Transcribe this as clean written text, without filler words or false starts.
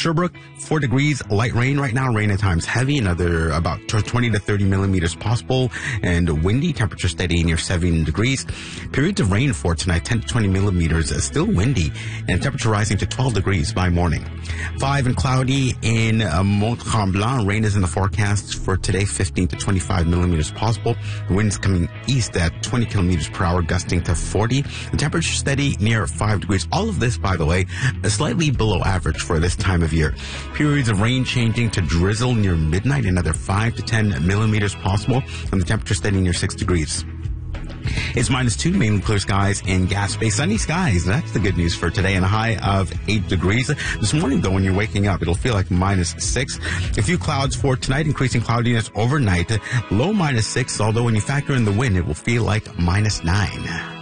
Sherbrooke, 4 degrees, light rain right now. Rain at times heavy, another about 20 to 30 millimeters possible, and windy. Temperature steady near 7 degrees. Periods of rain for tonight, 10 to 20 millimeters. Still windy, and temperature rising to 12 degrees by morning. 5 and cloudy in Mont-Tremblant. Rain is in the forecast for today, 15 to 25 millimeters possible. The wind's coming east at 20 kilometers per hour, gusting to 40. The temperature steady near 5 degrees. All of this, by the way, is slightly below average for this time of year. Periods of rain changing to drizzle near midnight, another 5 to 10 millimeters possible, and the temperature steady near 6 degrees. It's -2, mainly clear skies in Gaspé. Sunny skies, that's the good news for today, and a high of 8 degrees. This morning, though, when you're waking up, it'll feel like -6. A few clouds for tonight, increasing cloudiness overnight. Low -6, although when you factor in the wind, it will feel like -9.